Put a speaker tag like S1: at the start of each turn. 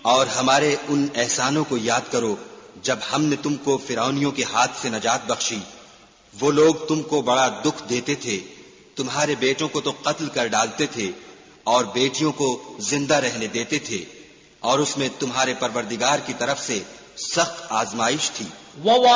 S1: और हमारे उन एहसानों को याद करो जब हमने तुमको फिरौनियों के हाथ से नजात बख्शी। वो लोग तुमको बड़ा दुख देते थे, तुम्हारे बेटों को तो कत्ल कर डालते थे और बेटियों को जिंदा रहने देते थे, और उसमें तुम्हारे परवरदिगार की तरफ से सख्त आजमाइश थी।